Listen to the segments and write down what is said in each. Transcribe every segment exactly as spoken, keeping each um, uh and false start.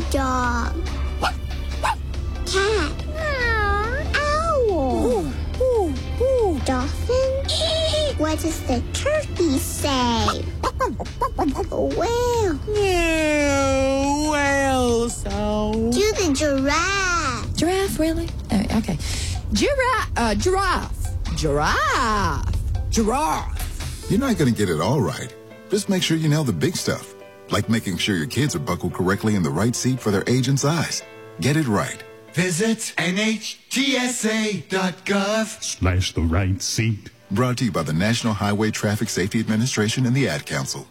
Dog. Cat. Owl. Ooh, ooh, ooh. Dolphin. What does the turkey say? Whale. Yeah, whale sound. Do the giraffe. Giraffe, really? Oh, okay. Giraffe. Uh, giraffe. Giraffe. Giraffe. You're not going to get it all right. Just make sure you nail the big stuff, like making sure your kids are buckled correctly in the right seat for their age and size. Get it right. Visit N H T S A dot gov slash the right seat. Brought to you by the National Highway Traffic Safety Administration and the Ad Council.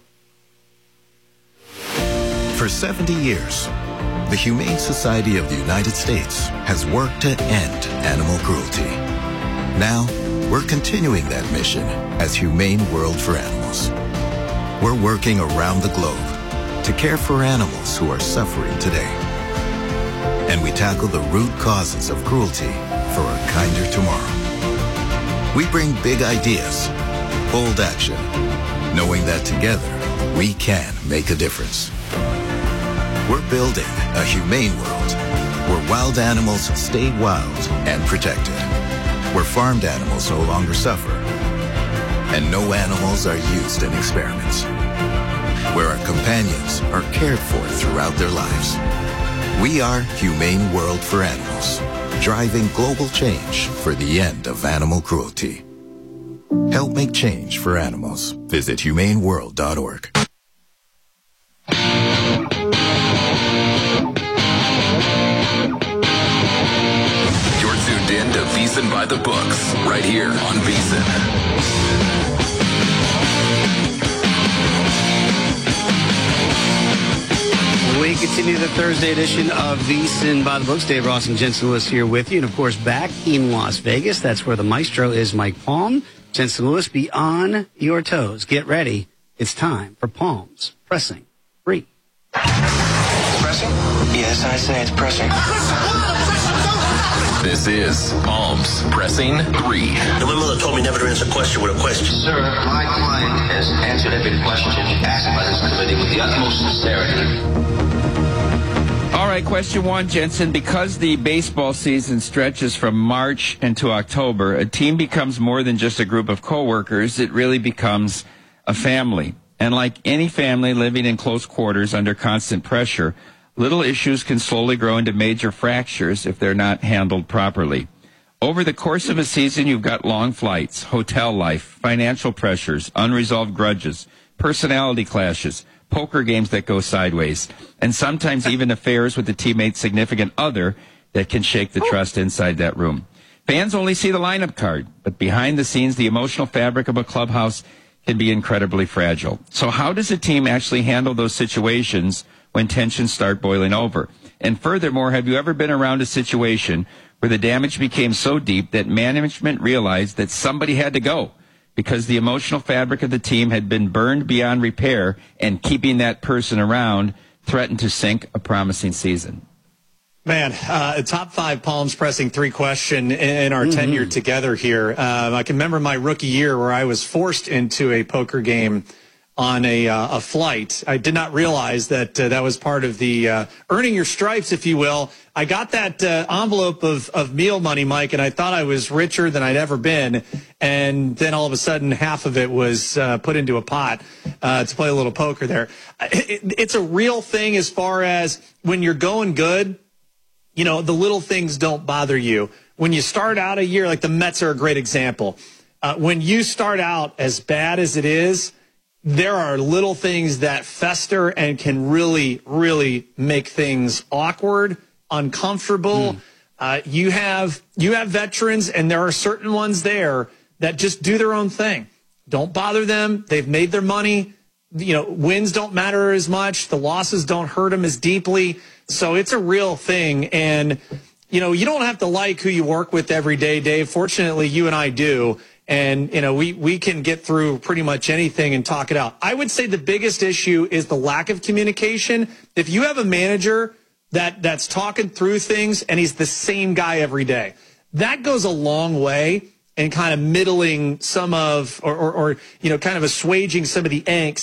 For seventy years, the Humane Society of the United States has worked to end animal cruelty. Now, we're continuing that mission as Humane World for Animals. We're working around the globe to care for animals who are suffering today. And we tackle the root causes of cruelty for a kinder tomorrow. We bring big ideas, bold action, knowing that together we can make a difference. We're building a humane world where wild animals stay wild and protected, where farmed animals no longer suffer, and no animals are used in experiments, where our companions are cared for throughout their lives. We are Humane World for Animals, driving global change for the end of animal cruelty. Help make change for animals. Visit humane world dot org. You're tuned in to VSiN by the Books, right here on VSiN. We continue the Thursday edition of VSiN by the Books. Dave Ross and Jensen Lewis here with you. And, of course, back in Las Vegas. That's where the maestro is, Mike Palm. Jensen Lewis, be on your toes. Get ready. It's time for Palms Pressing Three. Pressing? Yes, I say it's pressing. This is Palms Pressing Three. My mother told me never to answer a question with a question. Sir, my client has answered every question asked by this committee with the utmost sincerity. All right, question one, Jensen. Because the baseball season stretches from March into October, a team becomes more than just a group of coworkers. It really becomes a family. And like any family living in close quarters under constant pressure, little issues can slowly grow into major fractures if they're not handled properly. Over the course of a season, you've got long flights, hotel life, financial pressures, unresolved grudges, personality clashes, poker games that go sideways, and sometimes even affairs with the teammate's significant other that can shake the trust inside that room. Fans only see the lineup card, but behind the scenes, the emotional fabric of a clubhouse can be incredibly fragile. So how does a team actually handle those situations when tensions start boiling over? And furthermore, have you ever been around a situation where the damage became so deep that management realized that somebody had to go because the emotional fabric of the team had been burned beyond repair, and keeping that person around threatened to sink a promising season? Man, uh, a top five Palms Pressing Three question in our mm-hmm. tenure together here. Um, I can remember my rookie year where I was forced into a poker game on a, uh, a flight. I did not realize that uh, that was part of the uh, earning your stripes, if you will. I got that uh, envelope of, of meal money, Mike, and I thought I was richer than I'd ever been. And then all of a sudden, half of it was uh, put into a pot uh, to play a little poker there. It, it's a real thing as far as when you're going good, you know, the little things don't bother you. When you start out a year, like the Mets are a great example. Uh, when you start out as bad as it is, there are little things that fester and can really, really make things awkward, uncomfortable. Mm. Uh, you have you have veterans, and there are certain ones there that just do their own thing. Don't bother them. They've made their money. You know, wins don't matter as much. The losses don't hurt them as deeply. So it's a real thing. And, you know, you don't have to like who you work with every day, Dave. Fortunately, you and I do. And, you know, we, we can get through pretty much anything and talk it out. I would say the biggest issue is the lack of communication. If you have a manager that that's talking through things and he's the same guy every day, that goes a long way in kind of middling some of, or, or, or you know, kind of assuaging some of the angst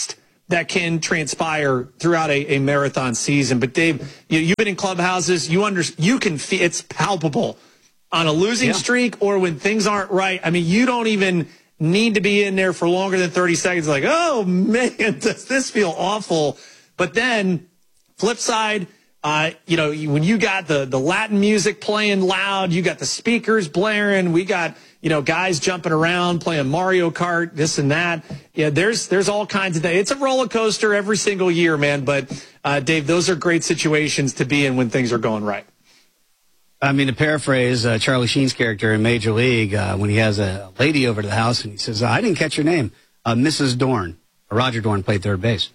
that can transpire throughout a, a marathon season. But Dave, you, you've been in clubhouses. You under, you can feel it's palpable on a losing yeah. streak or when things aren't right. I mean, you don't even need to be in there for longer than thirty seconds. Like, oh man, does this feel awful? But then flip side, uh, you know, when you got the, the Latin music playing loud, you got the speakers blaring, we got, you know, guys jumping around, playing Mario Kart, this and that. Yeah, there's there's all kinds of things. It's a roller coaster every single year, man. But, uh, Dave, those are great situations to be in when things are going right. I mean, to paraphrase uh, Charlie Sheen's character in Major League, uh, when he has a lady over to the house and he says, I didn't catch your name, uh, Missus Dorn. Roger Dorn played third base.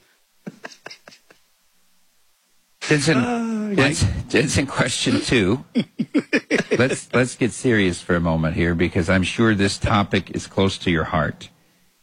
Jensen, uh, Jensen, Jensen, question two. let's let's get serious for a moment here because I'm sure this topic is close to your heart.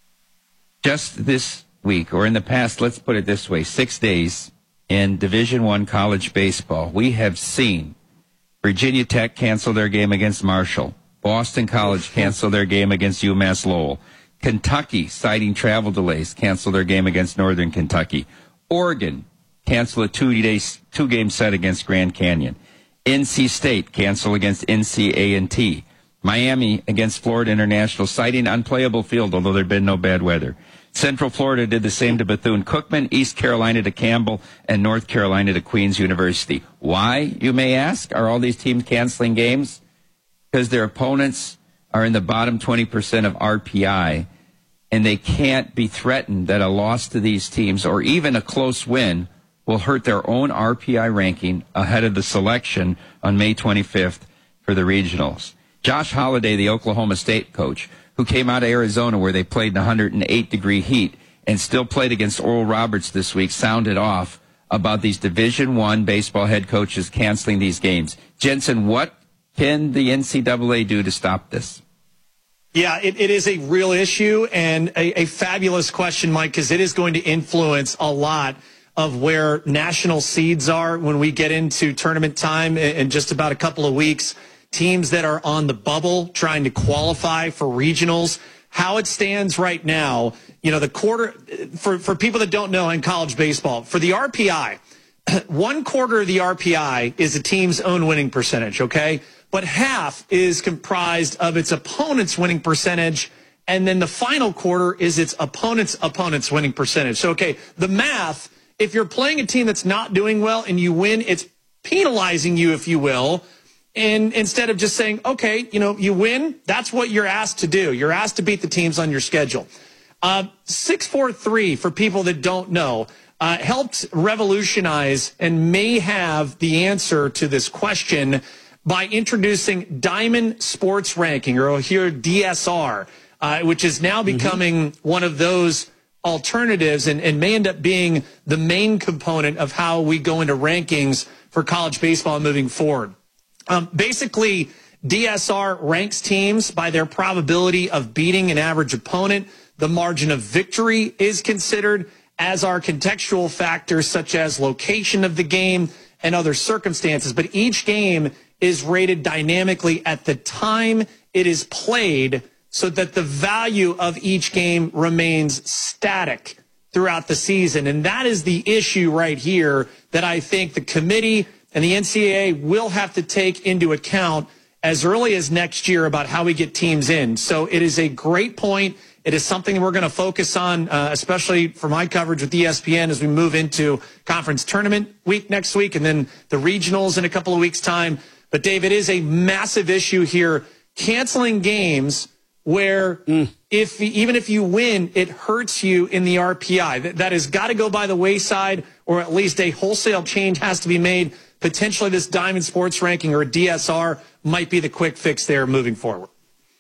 Just this week, or in the past, let's put it this way, six days in Division One college baseball, we have seen Virginia Tech cancel their game against Marshall, Boston College cancel their game against UMass Lowell, Kentucky, citing travel delays, cancel their game against Northern Kentucky, Oregon cancel a two-day, two-game set against Grand Canyon. N C State cancel against N C A and T. Miami against Florida International, citing unplayable field, although there had been no bad weather. Central Florida did the same to Bethune-Cookman, East Carolina to Campbell, and North Carolina to Queens University. Why, you may ask, are all these teams canceling games? Because their opponents are in the bottom twenty percent of R P I, and they can't be threatened that a loss to these teams or even a close win will hurt their own R P I ranking ahead of the selection on May twenty-fifth for the regionals. Josh Holliday, the Oklahoma State coach, who came out of Arizona where they played in one hundred eight degree heat and still played against Oral Roberts this week, sounded off about these Division One baseball head coaches canceling these games. Jensen, what can the N C double A do to stop this? Yeah, it, it is a real issue and a, a fabulous question, Mike, because it is going to influence a lot of where national seeds are when we get into tournament time in, in just about a couple of weeks. Teams that are on the bubble trying to qualify for regionals. How it stands right now, you know, the quarter, for, for people that don't know in college baseball, for the R P I, one quarter of the R P I is a team's own winning percentage, okay? But half is comprised of its opponent's winning percentage, and then the final quarter is its opponent's opponent's winning percentage. So, okay, the math, if you're playing a team that's not doing well and you win, it's penalizing you, if you will. And instead of just saying, okay, you know, you win, that's what you're asked to do. You're asked to beat the teams on your schedule. Uh, six four three, for people that don't know, uh, helped revolutionize and may have the answer to this question by introducing Diamond Sports Ranking, or here D S R, uh, which is now becoming mm-hmm. one of those alternatives and, and may end up being the main component of how we go into rankings for college baseball moving forward. Um, basically, D S R ranks teams by their probability of beating an average opponent. The margin of victory is considered, as are contextual factors such as location of the game and other circumstances. But each game is rated dynamically at the time it is played so that the value of each game remains static throughout the season. And that is the issue right here that I think the committee and the N C double A will have to take into account as early as next year about how we get teams in. So it is a great point. It is something we're going to focus on, uh, especially for my coverage with E S P N as we move into conference tournament week next week and then the regionals in a couple of weeks' time. But, Dave, it is a massive issue here. Canceling games where mm. if even if you win, it hurts you in the R P I. That, that has got to go by the wayside, or at least a wholesale change has to be made. Potentially this Diamond Sports Ranking or a D S R might be the quick fix there moving forward.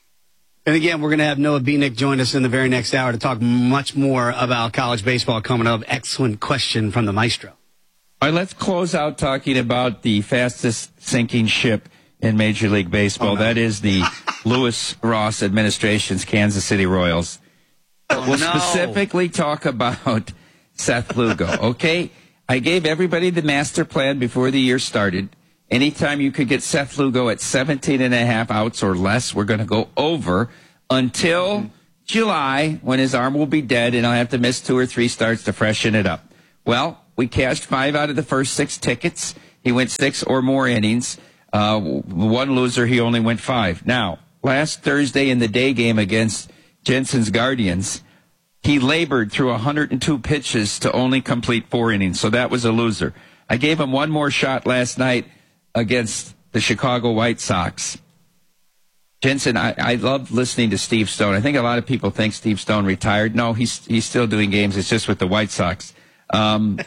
And again, we're going to have Noah Beanick join us in the very next hour to talk much more about college baseball coming up. Excellent question from the maestro. All right, let's close out talking about the fastest sinking ship in Major League Baseball. Oh, no. That is the Lewis Ross administration's Kansas City Royals. Oh, we'll no. specifically talk about Seth Lugo, okay? I gave everybody the master plan before the year started. Anytime you could get Seth Lugo at seventeen and a half outs or less, we're going to go over until July when his arm will be dead and I'll have to miss two or three starts to freshen it up. Well, we cashed five out of the first six tickets. He went six or more innings. Uh, one loser, he only went five. Now, last Thursday in the day game against Jensen's Guardians, he labored through one hundred two pitches to only complete four innings, so that was a loser. I gave him one more shot last night against the Chicago White Sox. Jensen, I, I love listening to Steve Stone. I think a lot of people think Steve Stone retired. No, he's he's still doing games. It's just with the White Sox. Um,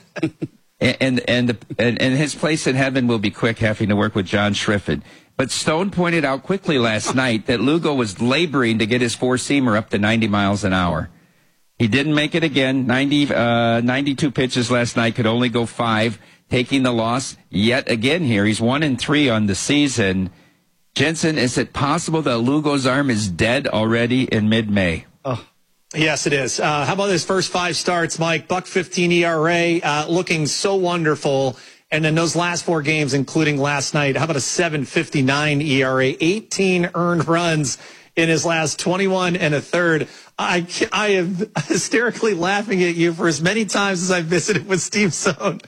and and, the, and and his place in heaven will be quick, having to work with John Schriffen. But Stone pointed out quickly last night that Lugo was laboring to get his four-seamer up to ninety miles an hour. He didn't make it again. ninety, uh, ninety-two pitches last night, could only go five, taking the loss yet again here. He's one and three on the season. Jensen, is it possible that Lugo's arm is dead already in mid-May? Oh, yes, it is. Uh, how about his first five starts, Mike? buck fifteen E R A, uh, looking so wonderful. And then those last four games, including last night, how about a seven fifty-nine E R A, eighteen earned runs in his last twenty-one and a third. I, I am hysterically laughing at you for as many times as I've visited with Steve Stone.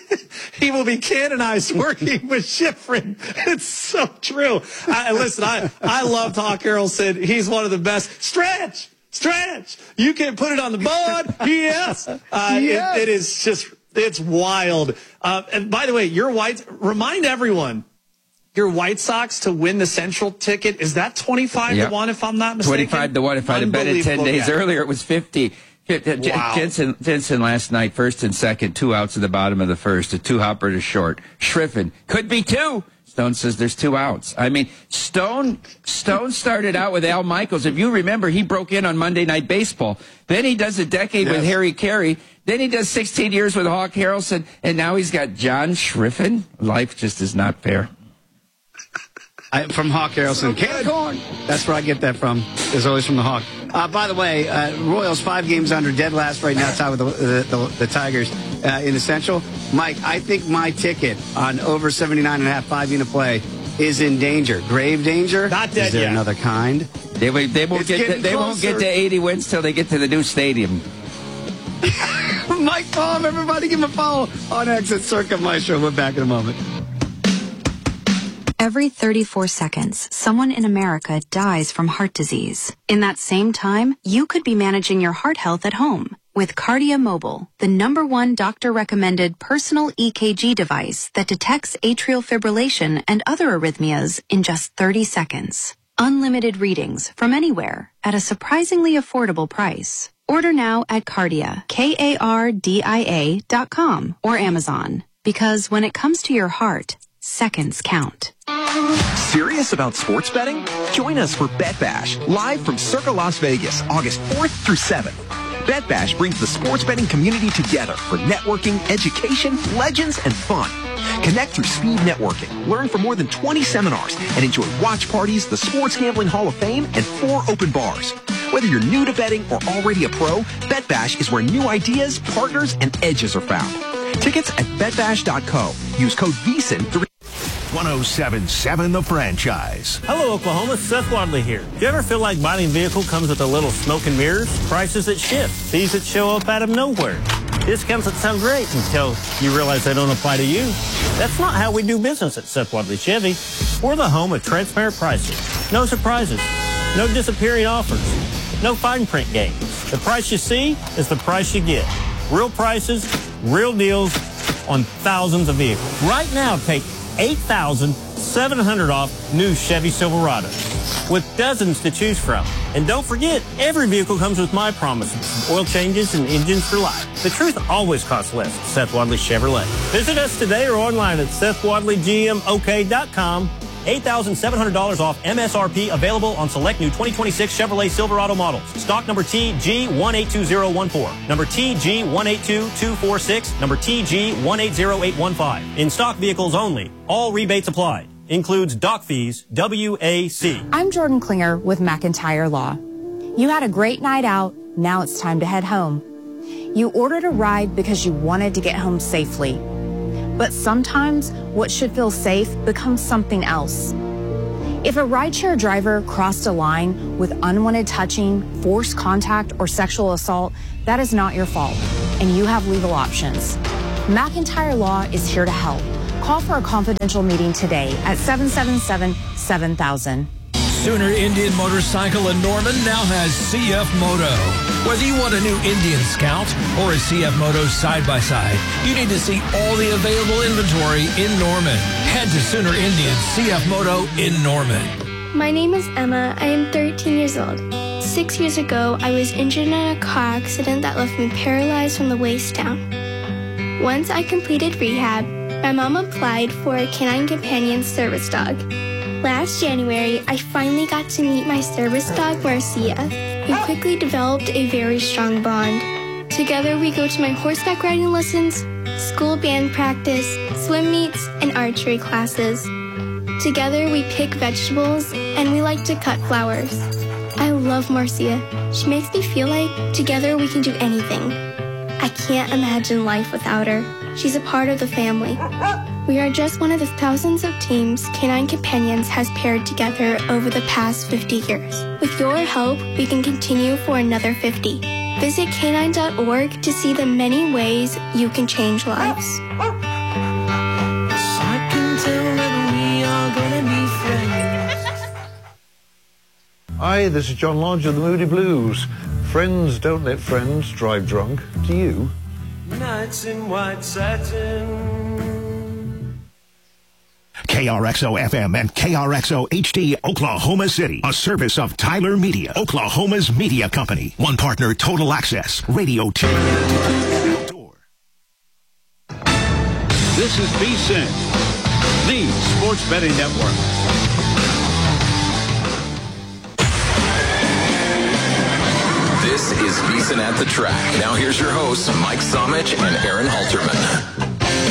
He will be canonized working with Schifrin. It's so true. I, listen, I, I loved Hawk Harrelson. He's one of the best. Stretch! Stretch! You can put it on the board. Yes. Uh, yes. It, it is just, it's wild. Uh, and by the way, your White, remind everyone, your White Sox to win the Central ticket, is that twenty-five yep. to one if I'm not mistaken? twenty-five to one. If I'd have bet it ten days yeah. earlier, it was fifty. Wow. Jensen, Jensen last night, first and second, two outs at the bottom of the first, a two-hopper to short. Schriffen, could be two. Stone says there's two outs. I mean, Stone Stone started out with Al Michaels. If you remember, he broke in on Monday Night Baseball. Then he does a decade yes. with Harry Carey. Then he does sixteen years with Hawk Harrelson. And now he's got John Schriffen. Life just is not fair. I, from Hawk Harrelson. Can of corn. That's where I get that from. It's always from the Hawk. Uh, by the way, uh, Royals five games under, dead last right now, tied with the, the, the, the Tigers uh, in the Central. Mike, I think my ticket on over seventy-nine and a half five-unit play is in danger. Grave danger? Not dead Is there yet. another kind? They, they, won't, get to, they won't get to eighty wins till they get to the new stadium. Mike Palm, everybody give him a follow on X at Circa Maestro. We're back in a moment. Every thirty-four seconds, someone in America dies from heart disease. In that same time, you could be managing your heart health at home with Cardia Mobile, the number one doctor-recommended personal E K G device that detects atrial fibrillation and other arrhythmias in just thirty seconds. Unlimited readings from anywhere at a surprisingly affordable price. Order now at Cardia, K A R D I A dot com or Amazon. Because when it comes to your heart, seconds count. Serious about sports betting? Join us for Bet Bash, live from Circa Las Vegas, August fourth through seventh. Bet Bash brings the sports betting community together for networking, education, legends, and fun. Connect through speed networking, learn from more than twenty seminars, and enjoy watch parties, the Sports Gambling Hall of Fame, and four open bars. Whether you're new to betting or already a pro, Bet Bash is where new ideas, partners, and edges are found. Tickets at bet bash dot co. Use code VEASAN to one oh seven point seven The Franchise. Hello, Oklahoma. Seth Wadley here. Do you ever feel like buying a vehicle comes with a little smoke and mirrors? Prices that shift, fees that show up out of nowhere, discounts that sound great until you realize they don't apply to you. That's not how we do business at Seth Wadley Chevy. We're the home of transparent pricing. No surprises. No disappearing offers. No fine print games. The price you see is the price you get. Real prices, real deals on thousands of vehicles. Right now, take eight thousand seven hundred dollars off new Chevy Silverados with dozens to choose from. And don't forget, every vehicle comes with my promises, oil changes and engines for life. The truth always costs less at Seth Wadley Chevrolet. Visit us today or online at seth wadley g m o k dot com. eight thousand seven hundred dollars off M S R P available on select new twenty twenty-six Chevrolet Silverado models. Stock number T G one eight two zero one four, number T G one eight two two four six, number T G one eight zero eight one five. In stock vehicles only. All rebates applied. Includes dock fees, W A C. I'm Jordan Klinger with McIntyre Law. You had a great night out. Now it's time to head home. You ordered a ride because you wanted to get home safely. But sometimes what should feel safe becomes something else. If a rideshare driver crossed a line with unwanted touching, forced contact, or sexual assault, that is not your fault, and you have legal options. McIntyre Law is here to help. Call for a confidential meeting today at seven seven seven, seven thousand. Sooner Indian Motorcycle in Norman now has C F Moto. Whether you want a new Indian Scout or a C F Moto side-by-side, you need to see all the available inventory in Norman. Head to Sooner Indian C F Moto in Norman. My name is Emma. I am thirteen years old. Six years ago, I was injured in a car accident that left me paralyzed from the waist down. Once I completed rehab, my mom applied for a Canine Companion service dog. Last January, I finally got to meet my service dog, Marcia. We quickly developed a very strong bond. Together, we go to my horseback riding lessons, school band practice, swim meets, and archery classes. Together, we pick vegetables, and we like to cut flowers. I love Marcia. She makes me feel like together we can do anything. I can't imagine life without her. She's a part of the family. We are just one of the thousands of teams Canine Companions has paired together over the past fifty years. With your help, we can continue for another fifty. Visit canine dot org to see the many ways you can change lives. I can tell that we are gonna be friends. Hi, this is John Lodge of the Moody Blues. Friends don't let friends drive drunk. Do you? Nights in white satin. K R X O F M and K R X O H D Oklahoma City, a service of Tyler Media, Oklahoma's media company. One partner, Total Access, Radio T V. This is VSiN, the Sports Betting Network. This is VSiN at the Track. Now here's your hosts, Mike Somich and Aaron Halterman.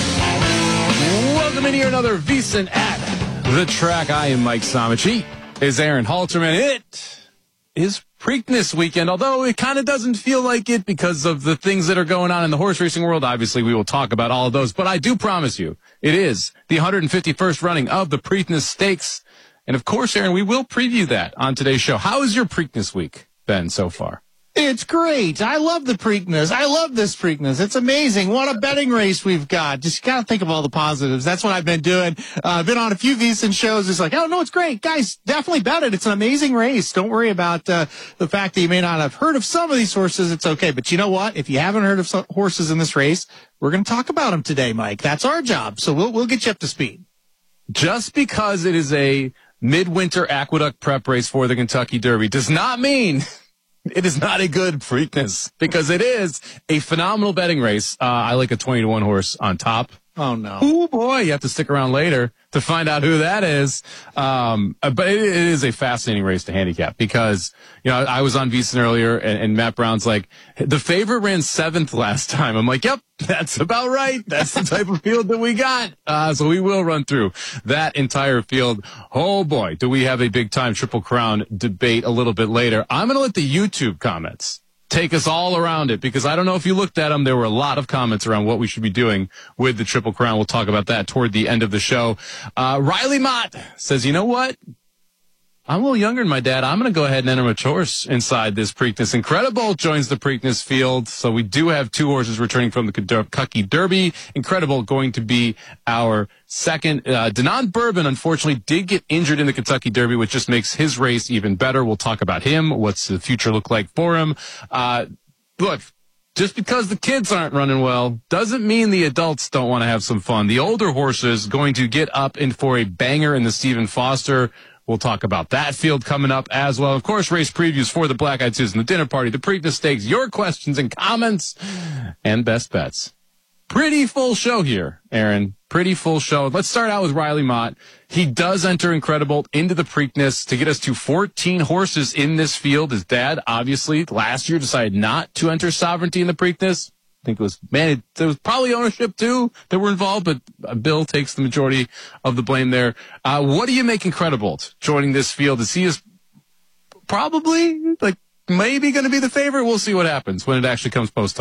Welcome in here, another VSiN at the Track. I am Mike Somich. He is Aaron Halterman. It is Preakness weekend, although it kind of doesn't feel like it because of the things that are going on in the horse racing world. Obviously, we will talk about all of those, but I do promise you, it is the one hundred fifty-first running of the Preakness Stakes. And of course, Aaron, we will preview that on today's show. How has your Preakness week been so far? It's great. I love the Preakness. I love this Preakness. It's amazing. What a betting race we've got. Just gotta think of all the positives. That's what I've been doing. Uh, I've been on a few VSiN shows. It's like, oh, no, it's great. Guys, definitely bet it. It's an amazing race. Don't worry about uh, the fact that you may not have heard of some of these horses. It's okay. But you know what? If you haven't heard of some horses in this race, we're going to talk about them today, Mike. That's our job. So we'll, we'll get you up to speed. Just because it is a midwinter aqueduct prep race for the Kentucky Derby does not mean it is not a good Preakness, because it is a phenomenal betting race. Uh, I like a twenty to one horse on top. Oh, no. Oh, boy. You have to stick around later to find out who that is. Um, but it, it is a fascinating race to handicap because, you know, I was on VSiN earlier and, and Matt Brown's like, the favorite ran seventh last time. I'm like, yep, that's about right. That's the type of field that we got. Uh, so we will run through that entire field. Oh, boy, do we have a big time Triple Crown debate a little bit later. I'm going to let the YouTube comments take us all around it, because I don't know if you looked at them. There were a lot of comments around what we should be doing with the Triple Crown. We'll talk about that toward the end of the show. Uh, Riley Mott says, you know what? I'm a little younger than my dad. I'm going to go ahead and enter my horse inside this Preakness. Incredible joins the Preakness field. So we do have two horses returning from the Kentucky Derby. Incredible going to be our second. Uh, Denon Bourbon, unfortunately, did get injured in the Kentucky Derby, which just makes his race even better. We'll talk about him. What's the future look like for him? Uh, look, just because the kids aren't running well doesn't mean the adults don't want to have some fun. The older horses going to get up in for a banger in the Stephen Foster. We'll talk about that field coming up as well. Of course, race previews for the Black Eyed Susan, the dinner party, the Preakness Stakes, your questions and comments, and best bets. Pretty full show here, Aaron. Pretty full show. Let's start out with Riley Mott. He does enter Incredible into the Preakness to get us to fourteen horses in this field. His dad, obviously, last year decided not to enter Sovereignty in the Preakness. I think it was, man, it, there was probably ownership, too, that were involved, but uh, Bill takes the majority of the blame there. Uh, what do you make Incredible joining this field? Is he is probably, like, maybe going to be the favorite? We'll see what happens when it actually comes post time.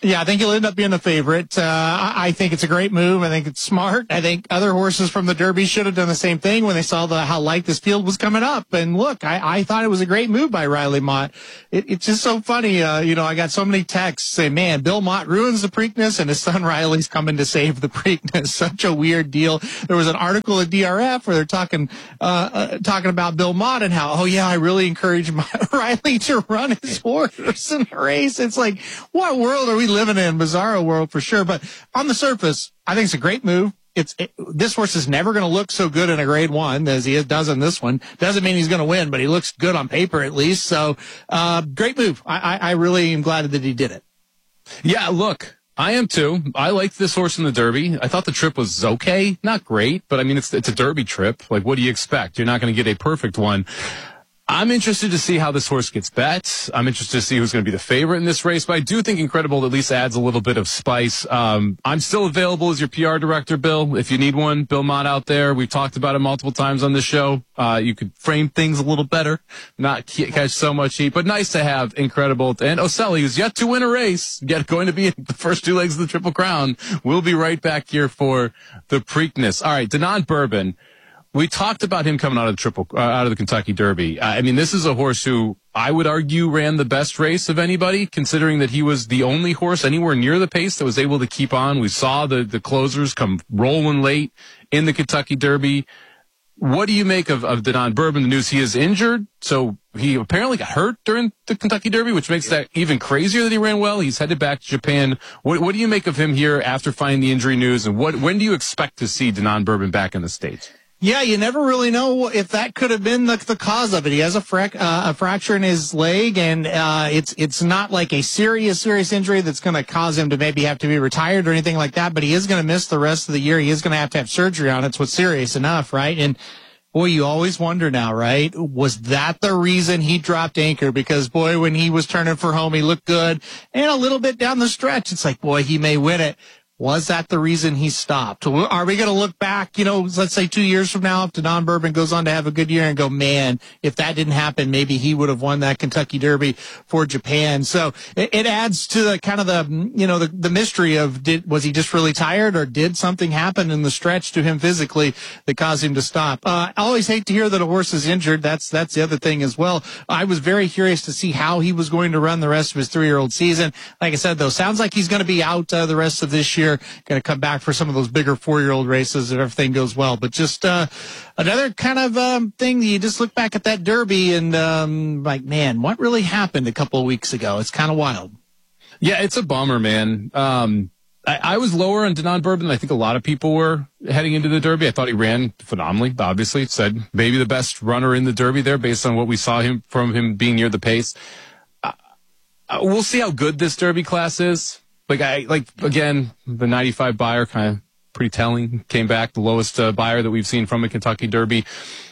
Yeah, I think he'll end up being the favorite. Uh, I, I think it's a great move. I think it's smart. I think other horses from the Derby should have done the same thing when they saw the, how light this field was coming up. And look, I, I thought it was a great move by Riley Mott. It, it's just so funny. Uh, you know, I got so many texts saying, man, Bill Mott ruins the Preakness and his son Riley's coming to save the Preakness. Such a weird deal. There was an article at D R F where they're talking, uh, uh talking about Bill Mott and how, oh yeah, I really encouraged my, Riley to run his horse in the race. It's like, what world are we living in? Bizarro world for sure. But on the surface, I think it's a great move. It's it, this horse is never going to look so good in a grade one as he does in this one. Doesn't mean he's going to win, but he looks good on paper at least. So, uh, great move. I, I, I really am glad that he did it. Yeah, look, I am too. I liked this horse in the Derby. I thought the trip was okay. Not great, but I mean, it's, it's a Derby trip. Like, what do you expect? You're not going to get a perfect one. I'm interested to see how this horse gets bet. I'm interested to see who's going to be the favorite in this race, but I do think Incredible at least adds a little bit of spice. Um, I'm still available as your P R director, Bill. If you need one, Bill Mott out there. We've talked about it multiple times on this show. Uh, you could frame things a little better, not catch so much heat, but nice to have Incredible. And Oselli, who's yet to win a race, yet going to be in the first two legs of the Triple Crown. We'll be right back here for the Preakness. All right, Denon Bourbon. We talked about him coming out of the triple, uh, out of the Kentucky Derby. Uh, I mean, this is a horse who I would argue ran the best race of anybody, considering that he was the only horse anywhere near the pace that was able to keep on. We saw the, the closers come rolling late in the Kentucky Derby. What do you make of, of Denon Bourbon? The news he is injured, so he apparently got hurt during the Kentucky Derby, which makes that even crazier that he ran well. He's headed back to Japan. What, what do you make of him here after finding the injury news, and what when do you expect to see Denon Bourbon back in the States? Yeah, you never really know if that could have been the, the cause of it. He has a, frac- uh, a fracture in his leg, and uh, it's it's not like a serious, serious injury that's going to cause him to maybe have to be retired or anything like that, but he is going to miss the rest of the year. He is going to have to have surgery on it. It's what's serious enough, right? And boy, you always wonder now, right? Was that the reason he dropped anchor? Because, boy, when he was turning for home, he looked good. And a little bit down the stretch, it's like, boy, he may win it. Was that the reason he stopped? Are we going to look back, you know, let's say two years from now, if Denon Bourbon goes on to have a good year and go, man, if that didn't happen, maybe he would have won that Kentucky Derby for Japan. So it, it adds to the kind of the, you know, the, the mystery of did, was he just really tired, or did something happen in the stretch to him physically that caused him to stop? Uh, I always hate to hear that a horse is injured. That's, that's the other thing as well. I was very curious to see how he was going to run the rest of his three-year-old season. Like I said, though, sounds like he's going to be out uh, the rest of this year. Going to come back for some of those bigger four-year-old races if everything goes well. But just uh, another kind of um, thing, you just look back at that Derby and um, like, man, what really happened a couple of weeks ago? It's kind of wild. Yeah, it's a bummer, man. Um, I, I was lower on Denon Bourbon than I think a lot of people were heading into the Derby. I thought he ran phenomenally, obviously. Said maybe the best runner in the Derby there based on what we saw him from him being near the pace. Uh, we'll see how good this Derby class is. Like, I, like, again, the ninety-five buyer kind of pretty telling, came back the lowest uh, buyer that we've seen from a Kentucky Derby.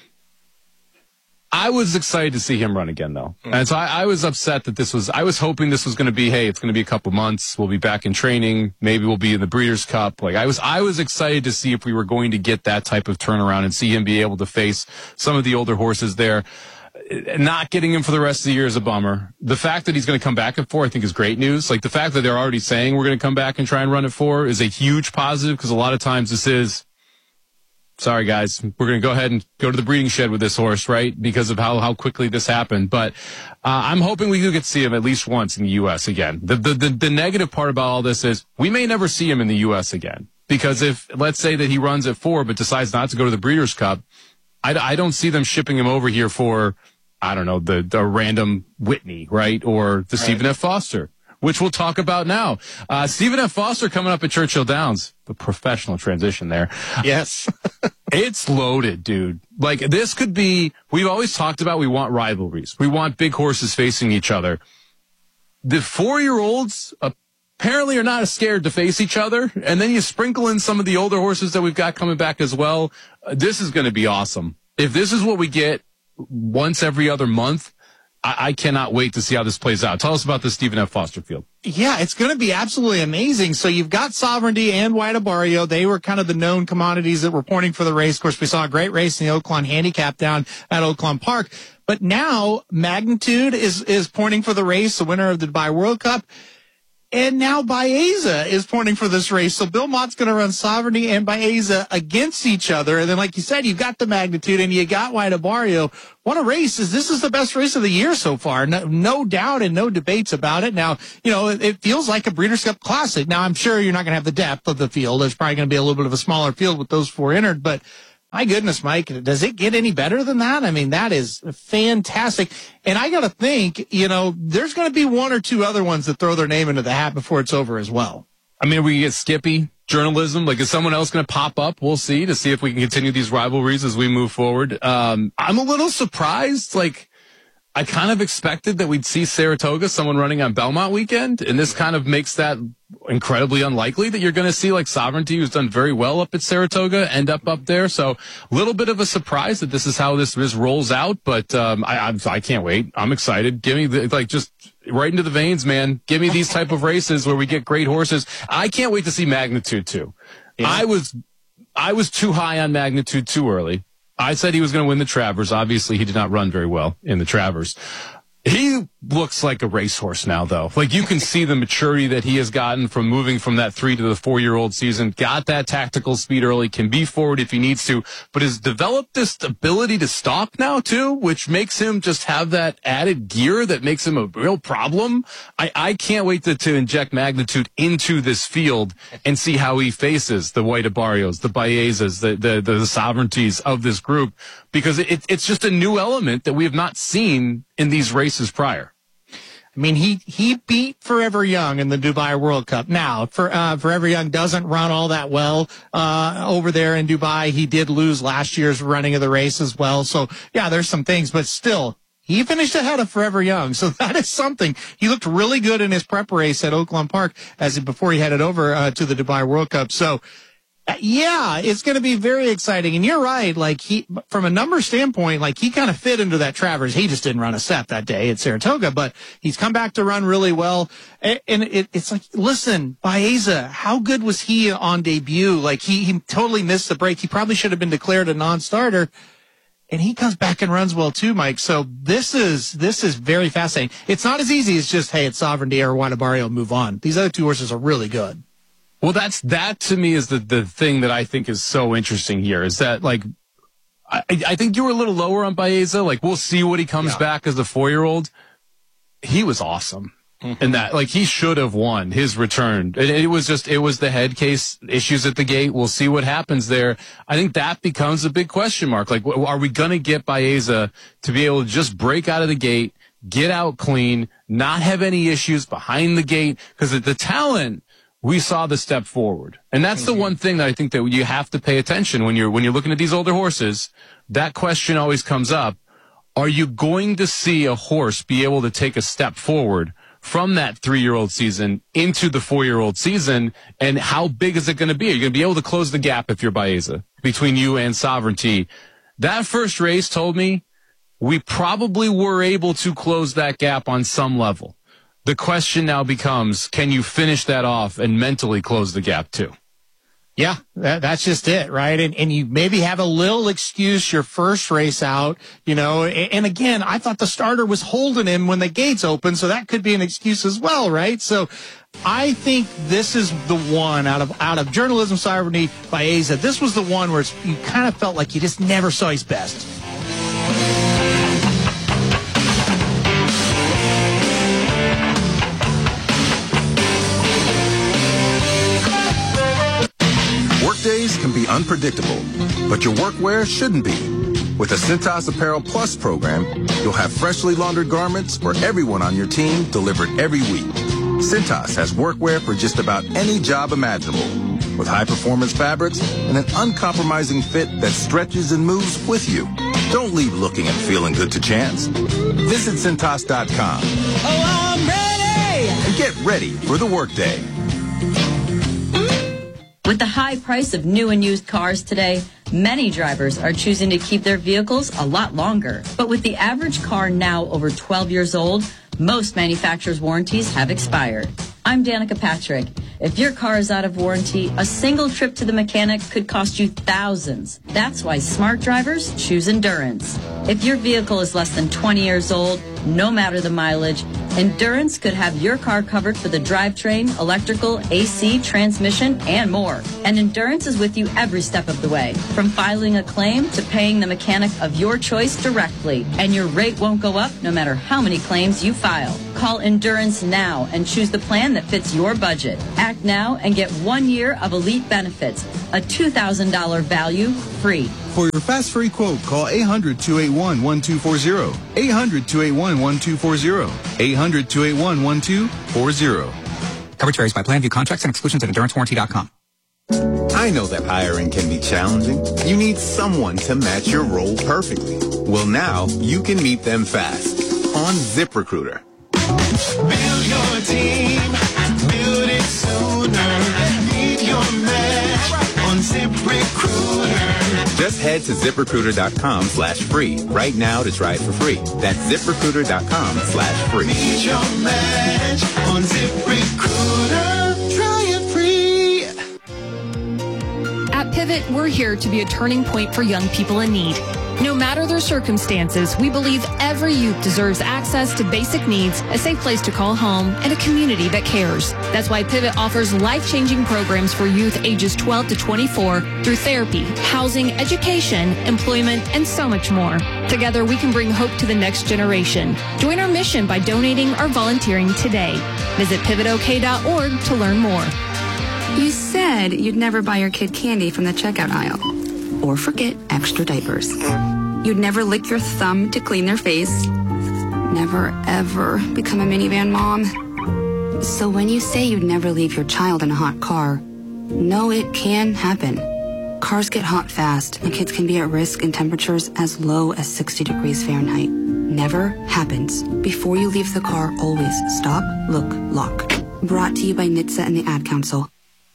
I was excited to see him run again, though. Mm. And so I, I was upset that this was, I was hoping this was going to be, hey, it's going to be a couple months. We'll be back in training. Maybe we'll be in the Breeders' Cup. Like, I was, I was excited to see if we were going to get that type of turnaround and see him be able to face some of the older horses there. Not getting him for the rest of the year is a bummer. The fact that he's going to come back at four, I think, is great news. Like, the fact that they're already saying we're going to come back and try and run at four is a huge positive, because a lot of times this is, sorry, guys, we're going to go ahead and go to the breeding shed with this horse, right, because of how, how quickly this happened. But uh, I'm hoping we do get to see him at least once in the U S again. The, the, the, the negative part about all this is we may never see him in the U S again, because if, let's say that he runs at four but decides not to go to the Breeders' Cup, I, I don't see them shipping him over here for, I don't know, the, the random Whitney, right? Or the right. Stephen F. Foster, which we'll talk about now. Uh, Stephen F. Foster coming up at Churchill Downs. The professional transition there. Yes. It's loaded, dude. Like, this could be, we've always talked about we want rivalries. We want big horses facing each other. The four-year-olds apparently are not scared to face each other. And then you sprinkle in some of the older horses that we've got coming back as well. Uh, this is going to be awesome. If this is what we get once every other month, I, I cannot wait to see how this plays out. Tell us about the Stephen F. Foster field. Yeah, it's going to be absolutely amazing. So you've got Sovereignty and White Abarrio. They were kind of the known commodities that were pointing for the race. Of course, we saw a great race in the Oaklawn Handicap down at Oaklawn Park. But now Magnitude is, is pointing for the race, the winner of the Dubai World Cup. And now Baeza is pointing for this race. So Bill Mott's going to run Sovereignty and Baeza against each other. And then, like you said, you've got the Magnitude and you got White Barrio. What a race. Is This is the best race of the year so far. No, no doubt and no debates about it. Now, you know, it, it feels like a Breeders' Cup Classic. Now, I'm sure you're not going to have the depth of the field. There's probably going to be a little bit of a smaller field with those four entered. But my goodness, Mike, does it get any better than that? I mean, that is fantastic. And I got to think, you know, there's going to be one or two other ones that throw their name into the hat before it's over as well. I mean, we get Skippy journalism. Like, is someone else going to pop up? We'll see to see if we can continue these rivalries as we move forward. Um, I'm a little surprised. Like, I kind of expected that we'd see Saratoga, someone running on Belmont weekend, and this kind of makes that incredibly unlikely that you're going to see like Sovereignty, who's done very well up at Saratoga, end up up there. So a little bit of a surprise that this is how this, this rolls out, but um, I, I'm, I can't wait. I'm excited. Give me the, like just right into the veins, man. Give me these type of races where we get great horses. I can't wait to see Magnitude too. Yeah. I was I was too high on Magnitude too early. I said he was going to win the Travers. Obviously, he did not run very well in the Travers. He looks like a racehorse now, though. Like, you can see the maturity that he has gotten from moving from that three to the four-year-old season. Got that tactical speed early, can be forward if he needs to, but has developed this ability to stalk now, too, which makes him just have that added gear that makes him a real problem. I, I can't wait to, to inject Magnitude into this field and see how he faces the White Barrios, the Baezas, the, the, the, the Sovereignties of this group, because it, it's just a new element that we have not seen in these races prior. I mean, he, he beat Forever Young in the Dubai World Cup. Now, for, uh, Forever Young doesn't run all that well, uh, over there in Dubai. He did lose last year's running of the race as well. So, yeah, there's some things, but still, he finished ahead of Forever Young. So that is something. He looked really good in his prep race at Oaklawn Park as he, before he headed over, uh, to the Dubai World Cup. So, yeah, it's going to be very exciting. And you're right. Like, he, from a number standpoint, like, he kind of fit into that Travers. He just didn't run a set that day at Saratoga, but he's come back to run really well. And, and it, it's like, listen, Baeza, how good was he on debut? Like, he, he totally missed the break. He probably should have been declared a non-starter. And he comes back and runs well too, Mike. So this is, this is very fascinating. It's not as easy as just, hey, it's Sovereignty or White Barrio, move on. These other two horses are really good. Well, that's, that to me is the, the thing that I think is so interesting here is that, like, I, I think you were a little lower on Baeza. Like, we'll see what he comes yeah. back as a four-year-old. He was awesome. Mm-hmm. And that, like, he should have won his return. It, it was just, it was the head case issues at the gate. We'll see what happens there. I think that becomes a big question mark. Like, are we going to get Baeza to be able to just break out of the gate, get out clean, not have any issues behind the gate? Because the talent, we saw the step forward. And that's mm-hmm. the one thing that I think that you have to pay attention when you're, when you're looking at these older horses. That question always comes up. Are you going to see a horse be able to take a step forward from that three-year-old season into the four-year-old season? And how big is it going to be? Are you going to be able to close the gap if you're Baeza between you and Sovereignty? That first race told me we probably were able to close that gap on some level. The question now becomes, can you finish that off and mentally close the gap too? Yeah, that, that's just it, right? And, and you maybe have a little excuse your first race out, you know, and, and again, I thought the starter was holding him when the gates opened, so that could be an excuse as well, right? So I think this is the one out of, out of Journalism, Sovereignty, Baeza. This was the one where it's, you kind of felt like you just never saw his best. Days can be unpredictable, but your workwear shouldn't be. With the Cintas Apparel Plus program, you'll have freshly laundered garments for everyone on your team delivered every week. Cintas has workwear for just about any job imaginable, with high-performance fabrics and an uncompromising fit that stretches and moves with you. Don't leave looking and feeling good to chance. Visit Cintas dot com. Oh, I'm ready! And get ready for the workday. With the high price of new and used cars today, many drivers are choosing to keep their vehicles a lot longer. But with the average car now over twelve years old, most manufacturers' warranties have expired. I'm Danica Patrick. If your car is out of warranty, a single trip to the mechanic could cost you thousands. That's why smart drivers choose Endurance. If your vehicle is less than twenty years old, no matter the mileage, Endurance could have your car covered for the drivetrain, electrical, A C, transmission, and more. And Endurance is with you every step of the way, from filing a claim to paying the mechanic of your choice directly. And your rate won't go up no matter how many claims you file. Call Endurance now and choose the plan that fits your budget. Act now and get one year of elite benefits, a two thousand dollars value free. For your fast free quote, call eight hundred, two eight one, one two four zero. eight hundred, two eight one, one two four zero. eight hundred, two eight one, one two four zero. Coverage varies by plan. View contracts and exclusions at endurance warranty dot com. I know that hiring can be challenging. You need someone to match your role perfectly. Well, now you can meet them fast on ZipRecruiter. Build your team, build it sooner. Meet your match on ZipRecruiter. Just head to ZipRecruiter.com slash free right now to try it for free. That's ZipRecruiter.com slash free. Meet your match on ZipRecruiter. Try it free. At Pivot, we're here to be a turning point for young people in need. No matter their circumstances, we believe every youth deserves access to basic needs, a safe place to call home, and a community that cares. That's why Pivot offers life-changing programs for youth ages twelve to twenty-four through therapy, housing, education, employment, and so much more. Together, we can bring hope to the next generation. Join our mission by donating or volunteering today. Visit pivot o k dot org to learn more. You said you'd never buy your kid candy from the checkout aisle. Or forget extra diapers. You'd never lick your thumb to clean their face. Never, ever become a minivan mom. So when you say you'd never leave your child in a hot car, know it can happen. Cars get hot fast, and kids can be at risk in temperatures as low as sixty degrees Fahrenheit. Never happens. Before you leave the car, always stop, look, lock. Brought to you by N H T S A and the Ad Council.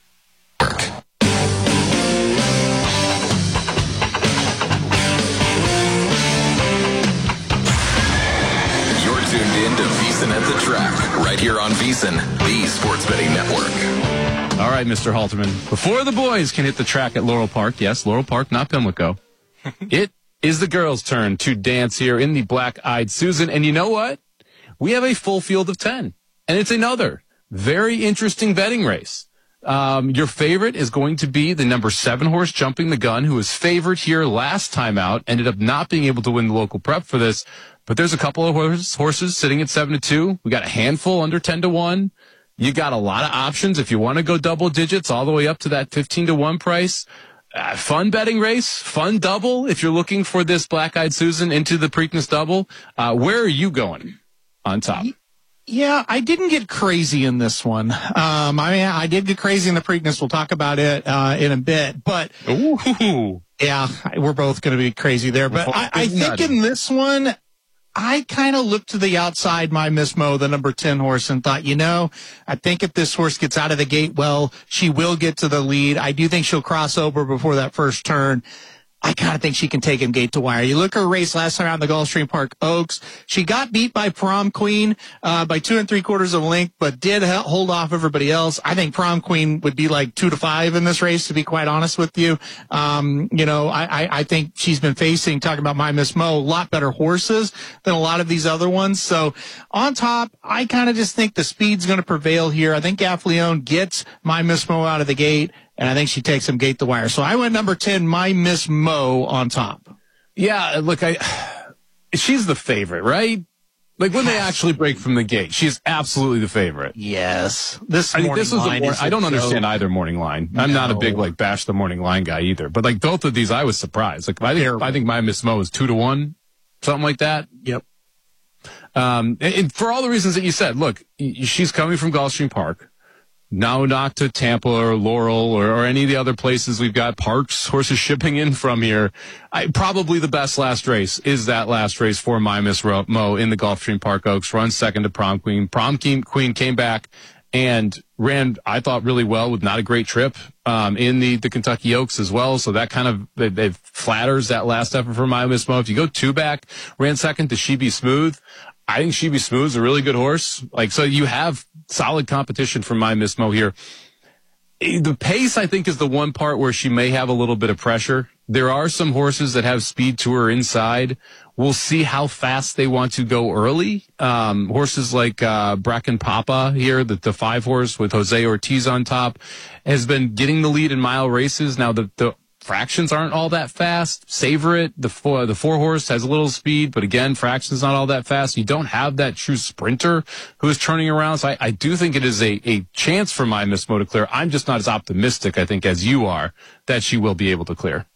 Tuned in to VEASAN at the Track, right here on VEASAN, the Sports Betting Network. All right, Mister Halterman. Before the boys can hit the track at Laurel Park, yes, Laurel Park, not Pimlico, it is the girls' turn to dance here in the Black-Eyed Susan. And you know what? We have a full field of ten. And it's another very interesting betting race. Um, your favorite is going to be the number seven horse, Jumping the Gun, who was favored here last time out, ended up not being able to win the local prep for this. But there's a couple of horses, horses sitting at seven to two. We got a handful under ten to one. You got a lot of options if you want to go double digits all the way up to that fifteen to one price. Uh, fun betting race, fun double if you're looking for this Black-Eyed Susan into the Preakness double. Uh, where are you going on top? Yeah, I didn't get crazy in this one. Um, I mean, I did get crazy in the Preakness. We'll talk about it uh, in a bit. But Ooh. yeah, we're both going to be crazy there. But I, I think in this one, I kind of looked to the outside, My Miss Mo, the number ten horse, and thought, you know, I think if this horse gets out of the gate well, she will get to the lead. I do think she'll cross over before that first turn. I kind of think she can take him gate to wire. You look at her race last time around the Gulfstream Park Oaks. She got beat by Prom Queen uh, by two and three quarters of a length, but did ha- hold off everybody else. I think Prom Queen would be like two to five in this race, to be quite honest with you. Um, you know, I, I, I think she's been facing, talking about My Miss Mo, a lot better horses than a lot of these other ones. So on top, I kind of just think the speed's going to prevail here. I think Gaffleone gets My Miss Mo out of the gate, and I think she takes him gate to wire. So I went number ten, My Miss Mo, on top. Yeah, look, I she's the favorite, right? Like when they actually break from the gate, she's absolutely the favorite. Yes. This I morning mean, this was line a mor- is I don't a understand joke. either morning line. I'm not a No. big like bash the morning line guy either. But like both of these, I was surprised. Like I think Terrible. I think My Miss Mo is two to one, something like that. Yep. Um, and, and for all the reasons that you said, look, y- she's coming from Gulfstream Park. No, not to Tampa or Laurel or, or any of the other places we've got parks, horses shipping in from here. I, probably the best last race is that last race for My Miss Ro- Mo in the Gulfstream Park Oaks. Runs second to Prom Queen. Prom Queen came back and ran, I thought, really well with not a great trip um, in the, the Kentucky Oaks as well. So that kind of it, it flatters that last effort for My Miss Mo. If you go two back, ran second to She Be Smooth. I think She Be Smooth is a really good horse. Like, so you have solid competition from My Miss Mo here. The pace, I think, is the one part where she may have a little bit of pressure. There are some horses that have speed to her inside. We'll see how fast they want to go early. Um, horses like uh, Bracken Papa here, the, the five horse with Jose Ortiz on top, has been getting the lead in mile races. Now, the, the fractions aren't all that fast. Savor It, the four, the four horse has a little speed, but again, fractions not all that fast. You don't have that true sprinter who is turning around. So I, I do think it is a, a chance for My Miss Mo to clear. I'm just not as optimistic, I think, as you are that she will be able to clear.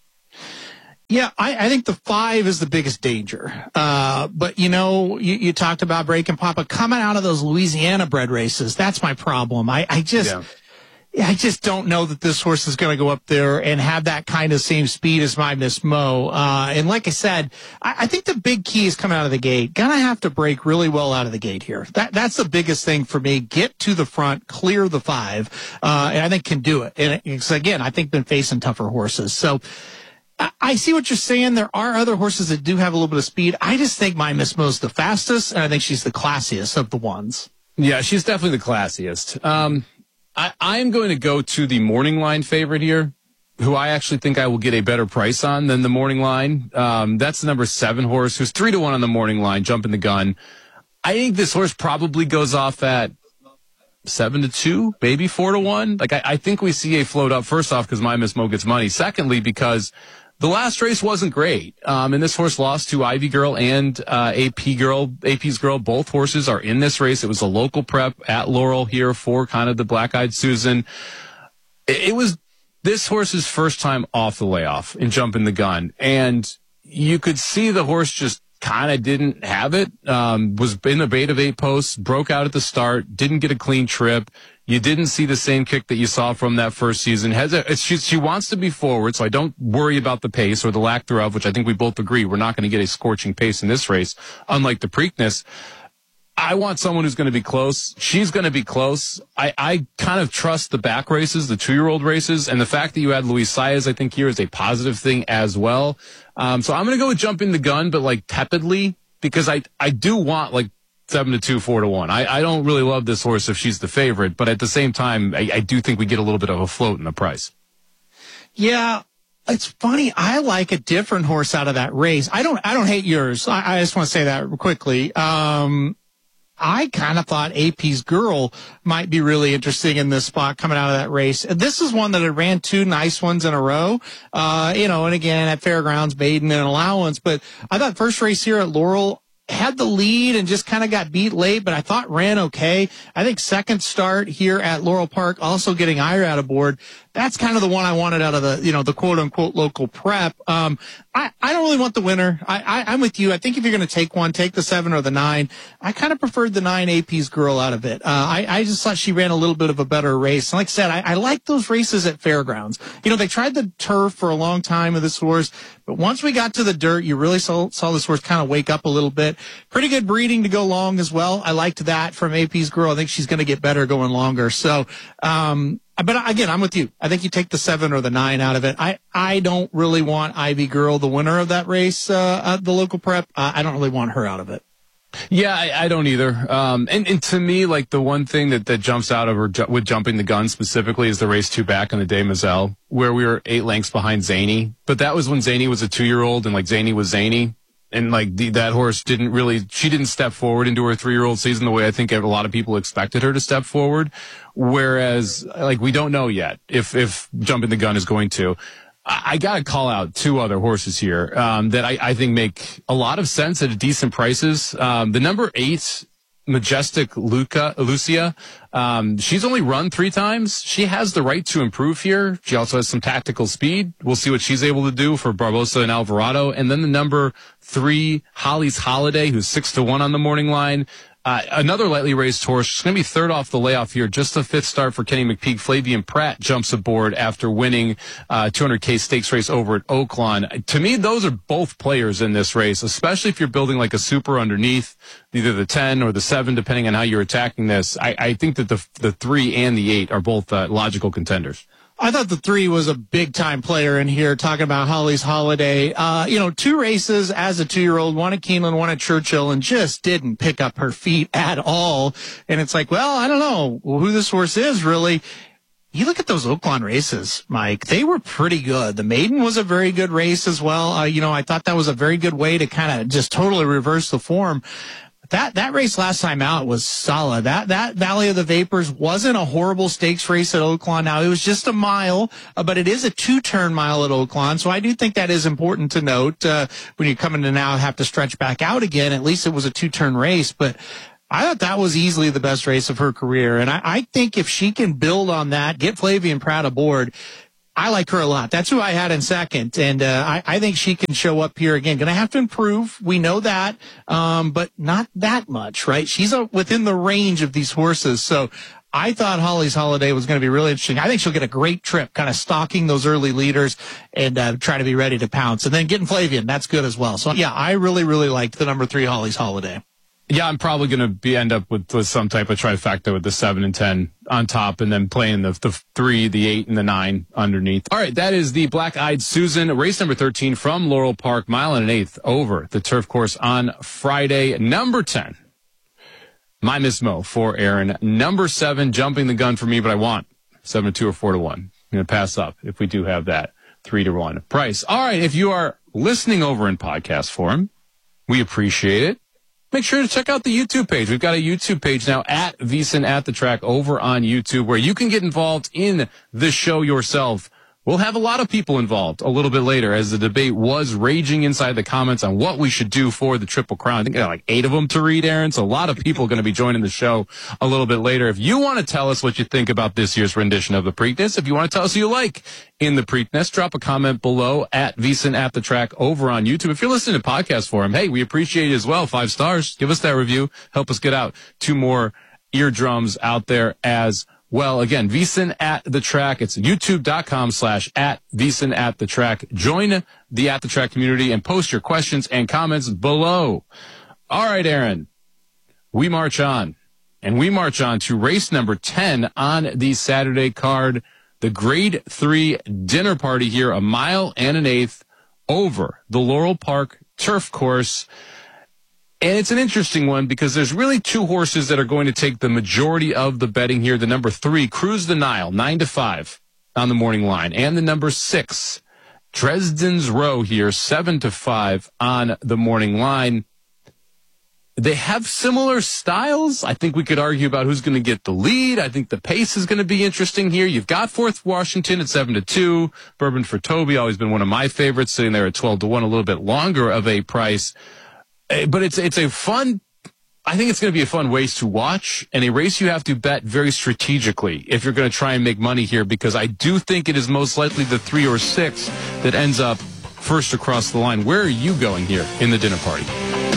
Yeah, I, I think the five is the biggest danger. Uh, but, you know, you, you talked about Bracken Papa coming out of those Louisiana bred races. That's my problem. I, I just... Yeah. I just don't know that this horse is going to go up there and have that kind of same speed as My Miss Mo. Uh, and like I said, I, I think the big key is coming out of the gate. Gonna have to break really well out of the gate here. That that's the biggest thing for me. Get to the front, clear the five, uh, and I think can do it. And it's, again, I think been facing tougher horses. So I, I see what you're saying. There are other horses that do have a little bit of speed. I just think My Miss Mo's the fastest, and I think she's the classiest of the ones. Yeah, she's definitely the classiest. Um, I, I'm going to go to the morning line favorite here, who I actually think I will get a better price on than the morning line. Um, that's the number seven horse, who's three to one on the morning line, jumping the gun. I think this horse probably goes off at seven to two, maybe four to one. Like I, I think we see a float up. First off, because My Miss Mo gets money. Secondly, because the last race wasn't great. Um, and this horse lost to Ivy Girl and uh, A P Girl. A P's Girl, both horses are in this race. It was a local prep at Laurel here for kind of the Black-Eyed Susan. It, it was this horse's first time off the layoff in jumping the gun. And you could see the horse just kind of didn't have it, um, was in the bait of eight posts, broke out at the start, didn't get a clean trip. You didn't see the same kick that you saw from that first season. Has a, she, she wants to be forward, so I don't worry about the pace or the lack thereof, which I think we both agree we're not going to get a scorching pace in this race, unlike the Preakness. I want someone who's going to be close. She's going to be close. I, I kind of trust the back races, the two-year-old races, and the fact that you had Luis Saez, I think, here is a positive thing as well. Um, so I'm going to go with jumping the gun, but like tepidly, because I, I do want like seven to two, four to one. I, I don't really love this horse if she's the favorite, but at the same time, I, I do think we get a little bit of a float in the price. Yeah. It's funny. I like a different horse out of that race. I don't, I don't hate yours. I, I just want to say that quickly. Um, I kind of thought A P's Girl might be really interesting in this spot coming out of that race. This is one that had ran two nice ones in a row, uh, you know, and again at Fairgrounds, maiden and allowance. But I thought first race here at Laurel had the lead and just kind of got beat late, but I thought ran okay. I think second start here at Laurel Park, also getting Ira out of board. That's kind of the one I wanted out of the, you know, the quote unquote local prep. Um, I, I don't really want the winner. I, I, I'm with you. I think if you're going to take one, take the seven or the nine. I kind of preferred the nine A P's Girl out of it. Uh, I, I just thought she ran a little bit of a better race. And like I said, I, I like those races at Fairgrounds. You know, they tried the turf for a long time with this horse, but once we got to the dirt, you really saw, saw this horse kind of wake up a little bit. Pretty good breeding to go long as well. I liked that from A P's Girl. I think she's going to get better going longer. So, um, but again, I'm with you. I think you take the seven or the nine out of it. I, I don't really want Ivy Girl, the winner of that race, uh, at the local prep. Uh, I don't really want her out of it. Yeah, I, I don't either. Um, and, and to me, like the one thing that, that jumps out of her ju- with jumping the gun specifically is the race two back on the Des Moselle, where we were eight lengths behind Zany. But that was when Zany was a two-year-old and like Zany was Zany. And like the, that horse didn't really, she didn't step forward into her three-year-old season the way I think a lot of people expected her to step forward. Whereas, like, we don't know yet if, if jumping the gun is going to. I, I gotta call out two other horses here, um, that I, I think make a lot of sense at decent prices. Um, the number eight, Majestic Luca, Lucia, um, she's only run three times. She has the right to improve here. She also has some tactical speed. We'll see what she's able to do for Barbosa and Alvarado. And then the number three, Holly's Holiday, who's six to one on the morning line. Uh, another lightly raced horse. She's going to be third off the layoff here. Just the fifth start for Kenny McPeak. Flavian Pratt jumps aboard after winning uh two hundred K stakes race over at Oaklawn. To me, those are both players in this race, especially if you're building like a super underneath, either the ten or the seven, depending on how you're attacking this. I, I think that the the three and the eight are both uh, logical contenders. I thought the three was a big time player in here, talking about Holly's Holiday. Uh, you know, two races as a two year old, one at Keeneland, one at Churchill, and just didn't pick up her feet at all. And it's like, well, I don't know who this horse is really. you look at those Oaklawn races, Mike, they were pretty good. The maiden was a very good race as well. Uh, you know, I thought that was a very good way to kind of just totally reverse the form. That, that race last time out was solid. That, that Valley of the Vapors wasn't a horrible stakes race at Oaklawn. Now, it was just a mile, uh, but it is a two-turn mile at Oaklawn. So I do think that is important to note, uh, when you're coming to now have to stretch back out again. At least it was a two-turn race, but I thought that was easily the best race of her career. And I, I think if she can build on that, get Flavien Prat aboard, I like her a lot. That's who I had in second. And, uh, I, I think she can show up here again. Gonna have to improve. We know that. Um, but not that much, right? She's uh, within the range of these horses. So I thought Holly's Holiday was going to be really interesting. I think she'll get a great trip, kind of stalking those early leaders and, uh, try to be ready to pounce. And then getting Flavien, that's good as well. So yeah, I really, really liked the number three Holly's Holiday. Yeah, I'm probably going to be end up with, with some type of trifecta with the seven and ten on top, and then playing the the three, the eight, and the nine underneath. All right, that is the Black Eyed Susan, race number thirteen from Laurel Park, mile and an eighth over the turf course on Friday. Number ten, My Miss Mo for Aaron. Number seven, jumping the gun for me, but I want seven to two or four to one. I'm going to pass up if we do have that three to one price. All right, if you are listening over in podcast form, we appreciate it. Make sure to check out the YouTube page. We've got a YouTube page now at VSiN at the Track over on YouTube where you can get involved in the show yourself. We'll have a lot of people involved a little bit later as the debate was raging inside the comments on what we should do for the Triple Crown. I think I got like eight of them to read, Aaron. So a lot of people are going to be joining the show a little bit later. If you want to tell us what you think about this year's rendition of the Preakness, if you want to tell us who you like in the Preakness, drop a comment below at VSiN at the Track over on YouTube. If you're listening to podcast forum, hey, we appreciate it as well. Five stars. Give us that review. Help us get out to more eardrums out there as well. Again, VSiN at the Track. It's youtube.com slash at VSiN at the Track. Join the At the Track community and post your questions and comments below. All right, Aaron, we march on and we march on to race number ten on the Saturday card, the grade three dinner party here, a mile and an eighth over the Laurel Park turf course. And it's an interesting one because there's really two horses that are going to take the majority of the betting here. The number three, Cruise the Nile, nine to five on the morning line. And the number six, Dresden's Row here, seven to five on the morning line. They have similar styles. I think we could argue about who's going to get the lead. I think the pace is going to be interesting here. You've got Fourth Washington at seven to two. Bourbon for Toby, always been one of my favorites, sitting there at twelve to one, a little bit longer of a price. But it's it's a fun, I think it's going to be a fun race to watch, and a race you have to bet very strategically if you're going to try and make money here, because I do think it is most likely the three or six that ends up first across the line. Where are you going here in the dinner party?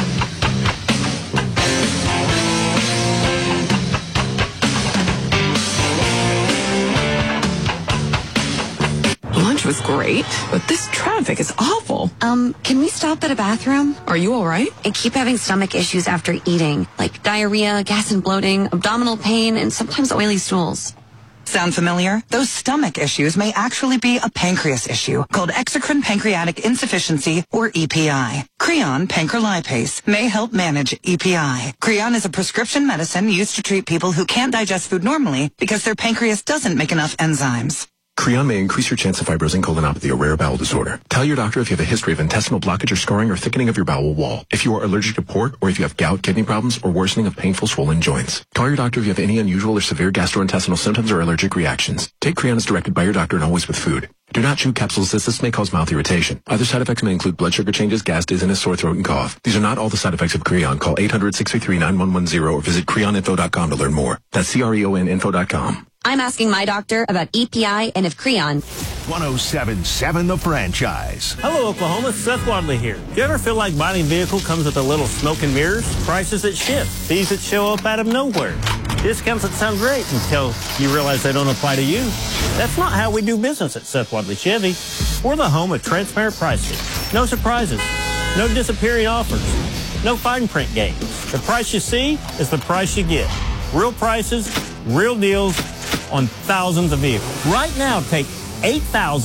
Lunch was great, but this traffic is awful. Um, can we stop at a bathroom? Are you all right? I keep having stomach issues after eating, like diarrhea, gas and bloating, abdominal pain, and sometimes oily stools. Sound familiar? Those stomach issues may actually be a pancreas issue called exocrine pancreatic insufficiency, or E P I. Creon pancrelipase may help manage E P I. Creon is a prescription medicine used to treat people who can't digest food normally because their pancreas doesn't make enough enzymes. Creon may increase your chance of fibrosing colonopathy, a rare bowel disorder. Tell your doctor if you have a history of intestinal blockage or scarring or thickening of your bowel wall. If you are allergic to pork, or if you have gout, kidney problems, or worsening of painful swollen joints. Call your doctor if you have any unusual or severe gastrointestinal symptoms or allergic reactions. Take Creon as directed by your doctor and always with food. Do not chew capsules as this may cause mouth irritation. Other side effects may include blood sugar changes, gas, dizziness, sore throat, and cough. These are not all the side effects of Creon. Call eight hundred, six three three, nine one one zero or visit creon info dot com to learn more. That's C R E O N info dot com. I'm asking my doctor about E P I and if Creon. one oh seven point seven The Franchise. Hello, Oklahoma. Seth Wadley here. Do you ever feel like buying a vehicle comes with a little smoke and mirrors? Prices that shift. Fees that show up out of nowhere. Discounts that sound great until you realize they don't apply to you. That's not how we do business at Seth Wadley Chevy. We're the home of transparent pricing. No surprises. No disappearing offers. No fine print games. The price you see is the price you get. Real prices, real deals on thousands of vehicles. Right now, take eight thousand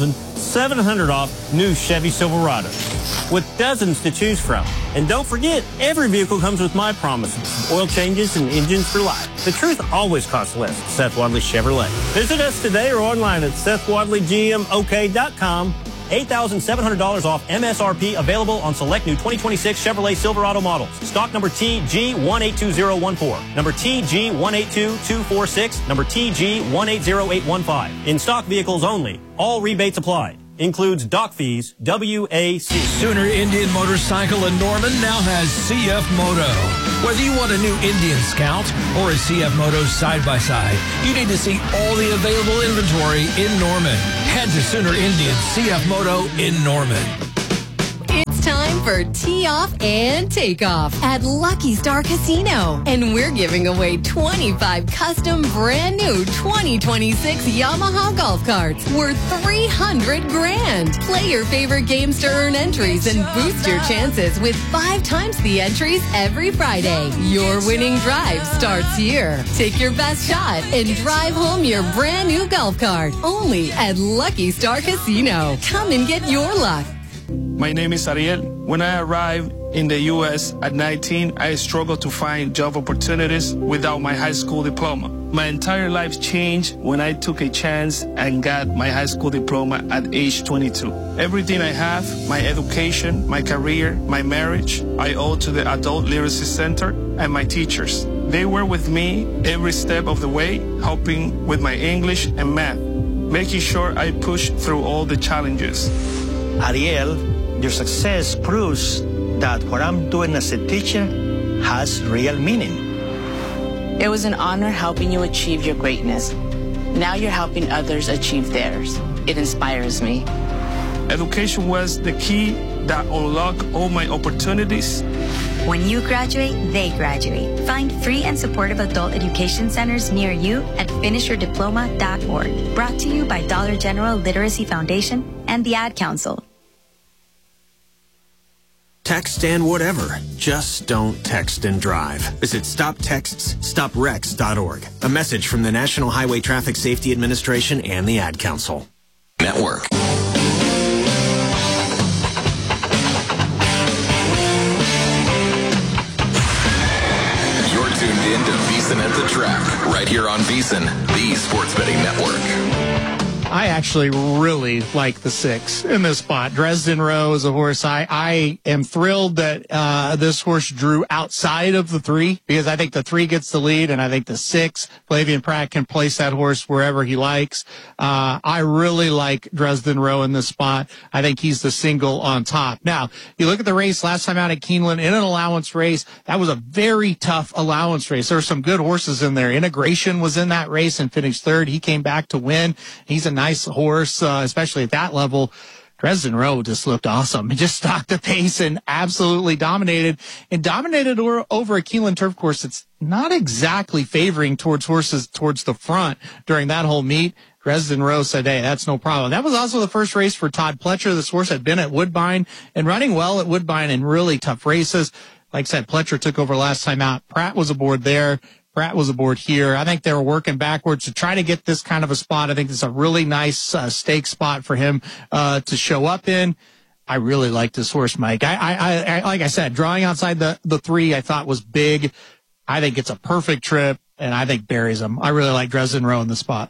seven hundred dollars off new Chevy Silverado, with dozens to choose from. And don't forget, every vehicle comes with my promises, oil changes and engines for life. The truth always costs less at Seth Wadley Chevrolet. Visit us today or online at Seth Wadley G M O K dot com. eight thousand seven hundred dollars off M S R P available on select new twenty twenty-six Chevrolet Silverado models. Stock number T G one eight two zero one four, number T G one eight two two four six, number T G one eight zero eight one five. In stock vehicles only. All rebates applied. Includes dock fees, W A C. Sooner Indian Motorcycle in Norman now has C F Moto. Whether you want a new Indian Scout or a C F Moto side-by-side, you need to see all the available inventory in Norman. Head to Sooner Indian C F Moto in Norman. It's time for Tee Off and Takeoff at Lucky Star Casino. And we're giving away twenty-five custom brand new twenty twenty-six Yamaha golf carts worth three hundred grand. Play your favorite games to earn entries and boost your chances with five times the entries every Friday. Your winning drive starts here. Take your best shot and drive home your brand new golf cart. Only at Lucky Star Casino. Come and get your luck. My name is Ariel. When I arrived in the U S at nineteen, I struggled to find job opportunities without my high school diploma. My entire life changed when I took a chance and got my high school diploma at age twenty-two. Everything I have, my education, my career, my marriage, I owe to the Adult Literacy Center and my teachers. They were with me every step of the way, helping with my English and math, making sure I pushed through all the challenges. Ariel, your success proves that what I'm doing as a teacher has real meaning. It was an honor helping you achieve your greatness. Now you're helping others achieve theirs. It inspires me. Education was the key that unlocked all my opportunities. When you graduate, they graduate. Find free and supportive adult education centers near you at finish your diploma dot org. Brought to you by Dollar General Literacy Foundation and the Ad Council. Text and whatever. Just don't text and drive. Visit stop texts stop wrecks dot org. A message from the National Highway Traffic Safety Administration and the Ad Council. Network. You're tuned in to VEASAN at the Track, right here on VEASAN, the Sports Betting Network. I actually really like the six in this spot. Dresden Rowe is a horse. I, I am thrilled that uh, this horse drew outside of the three, because I think the three gets the lead, and I think the six, Flavien Prat, can place that horse wherever he likes. Uh, I really like Dresden Rowe in this spot. I think he's the single on top. Now, you look at the race last time out at Keeneland in an allowance race. That was a very tough allowance race. There were some good horses in there. Integration was in that race and finished third. He came back to win. He's a nice horse, uh, especially at that level. Dresden Rowe just looked awesome. He just stalked the pace and absolutely dominated, and dominated or, over a Keeneland turf course that's not exactly favoring towards horses towards the front during that whole meet. Dresden Rowe said, hey, that's no problem. That was also the first race for Todd Pletcher. This horse had been at Woodbine and running well at Woodbine in really tough races. Like I said, Pletcher took over last time out. Pratt was aboard there. Pratt was aboard here. I think they were working backwards to try to get this kind of a spot. I think it's a really nice uh, stake spot for him uh, to show up in. I really like this horse, Mike. I, I, I, like I said, drawing outside the, the three I thought was big. I think it's a perfect trip, and I think buries him. I really like Dresden Rowe in the spot.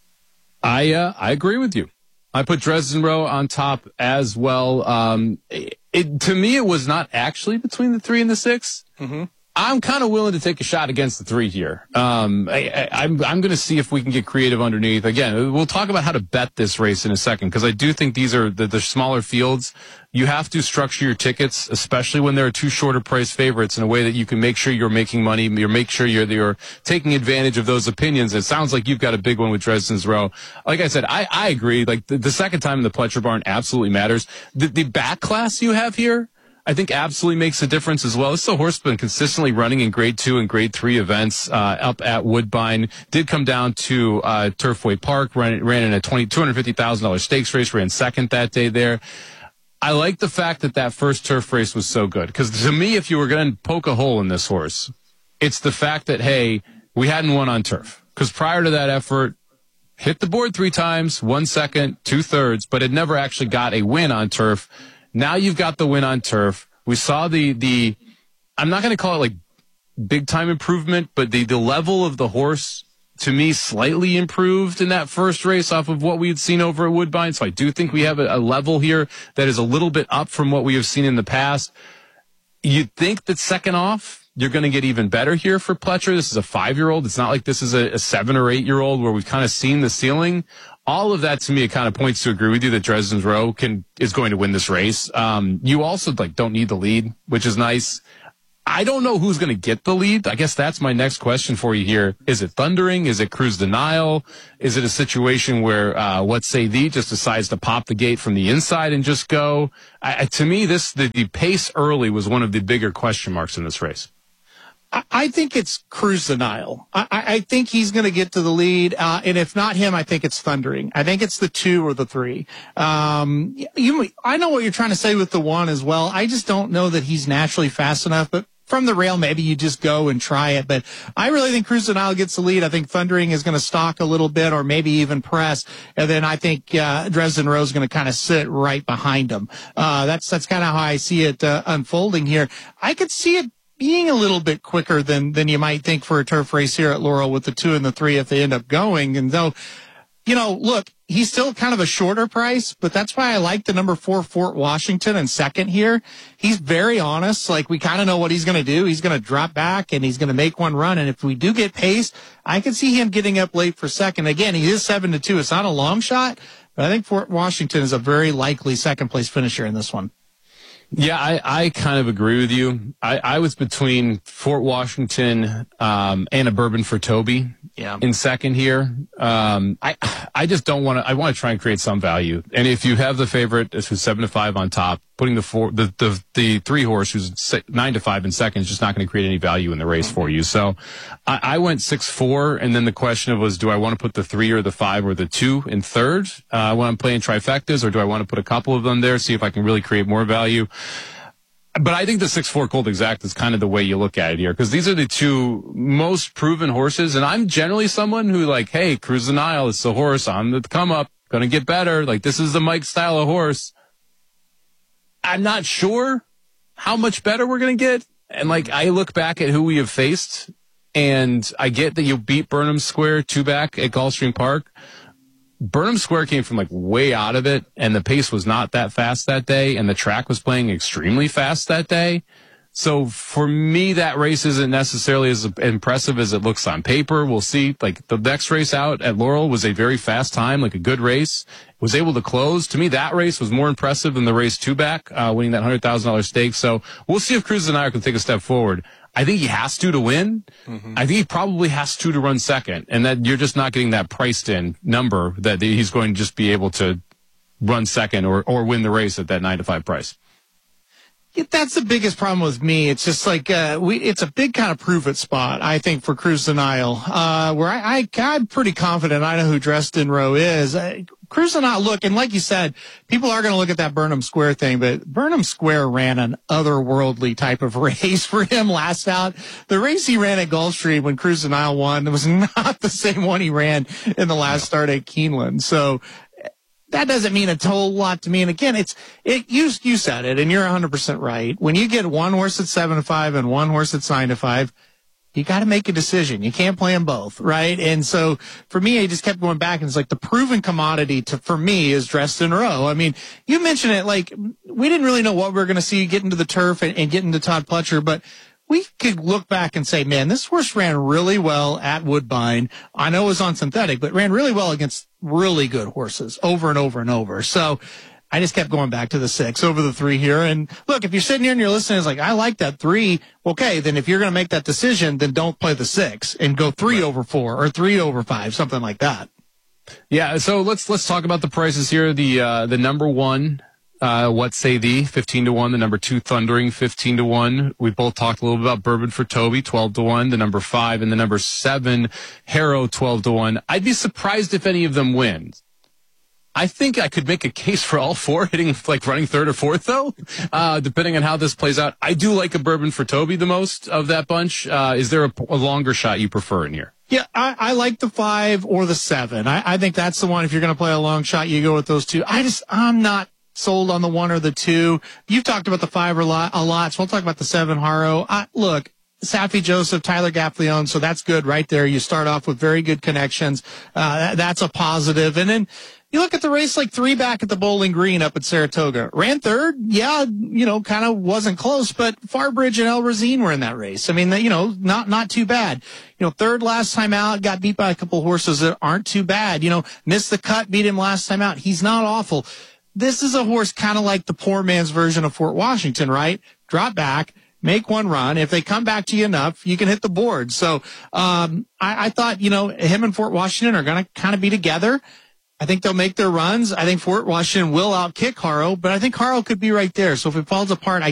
I, uh, I agree with you. I put Dresden Rowe on top as well. Um, it, it, to me, it was not actually between the three and the six. Mm-hmm. I'm kind of willing to take a shot against the three here. Um, I, I, I'm, I'm going to see if we can get creative underneath. Again, we'll talk about how to bet this race in a second, because I do think these are the, the smaller fields. You have to structure your tickets, especially when there are two shorter price favorites, in a way that you can make sure you're making money. You're make sure you're, you're taking advantage of those opinions. It sounds like you've got a big one with Dresden's Rowe. Like I said, I, I agree. Like the, the second time in the Pletcher barn absolutely matters. The, the back class you have here, I think absolutely makes a difference as well. This is a horse been consistently running in grade two and grade three events, uh, up at Woodbine. Did come down to, uh, Turfway Park, ran, ran in a twenty, two hundred fifty thousand dollars stakes race, ran second that day there. I like the fact that that first turf race was so good, because to me, if you were going to poke a hole in this horse, it's the fact that, hey, we hadn't won on turf. Because prior to that effort, hit the board three times, one second, two thirds, but it never actually got a win on turf. Now you've got the win on turf. We saw the, the, I'm not going to call it like big time improvement, but the, the level of the horse to me slightly improved in that first race off of what we had seen over at Woodbine. So I do think we have a, a level here that is a little bit up from what we have seen in the past. You'd think that second off, you're going to get even better here for Pletcher. This is a five-year-old. It's not like this is a, a seven or eight-year-old where we've kind of seen the ceiling. All of that to me, it kind of points to agree with you that Dresden's Row can, is going to win this race. Um, you also like don't need the lead, which is nice. I don't know who's going to get the lead. I guess that's my next question for you here. Is it Thundering? Is it Cruise Denial? Is it a situation where, uh, What Say Thee just decides to pop the gate from the inside and just go? I, to me, this, the, the pace early was one of the bigger question marks in this race. I think it's Cruise Denial. I, I think he's going to get to the lead, uh, and if not him, I think it's Thundering. I think it's the two or the three. Um, you, I know what you're trying to say with the one as well. I just don't know that he's naturally fast enough, but from the rail, maybe you just go and try it. But I really think Cruise Denial gets the lead. I think Thundering is going to stalk a little bit or maybe even press. And then I think uh, Dresden Row is going to kind of sit right behind him. Uh, that's that's kind of how I see it uh, unfolding here. I could see it being a little bit quicker than than you might think for a turf race here at Laurel with the two and the three if they end up going. And though, you know, look, he's still kind of a shorter price, but that's why I like the number four Fort Washington in second here. He's very honest. Like, we kind of know what he's going to do. He's going to drop back and he's going to make one run. And if we do get pace, I can see him getting up late for second. Again, he is seven to two. It's not a long shot, but I think Fort Washington is a very likely second place finisher in this one. Yeah, I, I kind of agree with you. I, I was between Fort Washington um, and a Bourbon for Toby yeah. in second here. Um, I I just don't want to. I want to try and create some value. And if you have the favorite who's seven to five on top, putting the four the the, the three horse who's nine to five in second is just not going to create any value in the race for you. So I, I went six four, and then the question was, do I want to put the three or the five or the two in third uh, when I'm playing trifectas, or do I want to put a couple of them there, see if I can really create more value? But I think the six four Cold Exact is kind of the way you look at it here, because these are the two most proven horses. And I'm generally someone who, like, hey, Cruise Denial, it's the horse on the come up, going to get better. Like, this is the Mike style of horse. I'm not sure how much better we're going to get. And, like, I look back at who we have faced, and I get that you beat Burnham Square two back at Gulfstream Park. Burnham Square came from like way out of it, and the pace was not that fast that day, and the track was playing extremely fast that day. So for me, that race isn't necessarily as impressive as it looks on paper. We'll see. Like, the next race out at Laurel was a very fast time, like a good race. Was able to close. To me, that race was more impressive than the race two back, uh, winning that one hundred thousand dollars stake. So we'll see if Cruz Denial can take a step forward. I think he has to to win. Mm-hmm. I think he probably has to to run second, and that you're just not getting that priced in number that he's going to just be able to run second or, or win the race at that nine to five price. Yeah, that's the biggest problem with me. It's just like, uh, we, it's a big kind of prove it spot, I think, for Cruise Denial, uh, where I, I, I'm pretty confident I know who Dresden Row is. Uh, Cruise Denial, look, and like you said, people are going to look at that Burnham Square thing, but Burnham Square ran an otherworldly type of race for him last out. The race he ran at Gulfstream when Cruise Denial won was not the same one he ran in the last start at Keeneland. So, that doesn't mean a whole lot to me. And again, it's, it, you, you said it, and you're one hundred percent right. When you get one horse at seven to five and one horse at nine to five, you got to make a decision. You can't play them both, right? And so for me, I just kept going back, and it's like the proven commodity to, for me, is Dresden Row. I mean, you mentioned it, like, we didn't really know what we were going to see get into the turf and, and get into Todd Pletcher, but we could look back and say, man, this horse ran really well at Woodbine. I know it was on synthetic, but ran really well against really good horses over and over and over. So I just kept going back to the six over the three here. And look, if you're sitting here and you're listening, it's like, I like that three. Okay, then if you're going to make that decision, then don't play the six and go three right. over four or three over five, something like that. Yeah. So let's, let's talk about the prices here. The, uh, the number one, Uh, What Say Thee, fifteen to one. The number two, Thundering, fifteen to one. We both talked a little bit about Bourbon for Toby, twelve to one. The number five and the number seven, Harrow, twelve to one. I'd be surprised if any of them win. I think I could make a case for all four hitting, like running third or fourth, though, uh, depending on how this plays out. I do like a Bourbon for Toby the most of that bunch. Uh, is there a, a longer shot you prefer in here? Yeah, I, I like the five or the seven. I, I think that's the one. If you're going to play a long shot, you go with those two. I just, I'm not sold on the one or the two. You've talked about the five a lot, a lot so we'll talk about the seven, Haro. I, look, Safi Joseph, Tyler Gaffleone, so that's good right there. You start off with very good connections. Uh, that, that's a positive. And then you look at the race like three back at the Bowling Green up at Saratoga. Ran third. Yeah, you know, kind of wasn't close, but Farbridge and El Razine were in that race. I mean, you know, not, not too bad. You know, third last time out, got beat by a couple of horses that aren't too bad. You know, missed the cut, beat him last time out. He's not awful. This is a horse kind of like the poor man's version of Fort Washington, right? Drop back, make one run. If they come back to you enough, you can hit the board. So, um, I, I thought, you know, him and Fort Washington are going to kind of be together. I think they'll make their runs. I think Fort Washington will outkick Haro, but I think Haro could be right there. So if it falls apart, I